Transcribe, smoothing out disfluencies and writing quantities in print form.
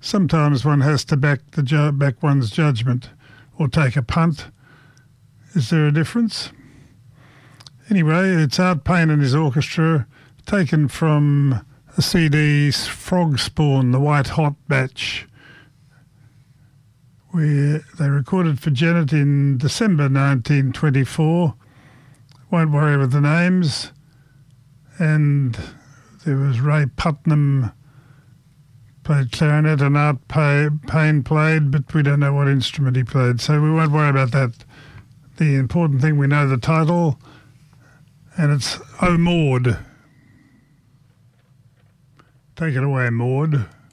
Sometimes one has to back one's judgment or take a punt. Is there a difference? Anyway, it's Art Payne and his orchestra, taken from the CD's Frog Spawn, the White Hot batch, where they recorded for Janet in December 1924. Won't worry with the names. And there was Ray Putnam played clarinet and Art Payne played, but we don't know what instrument he played, so we won't worry about that. The important thing, we know the title, and it's Oh Maud. Take it away, Maud.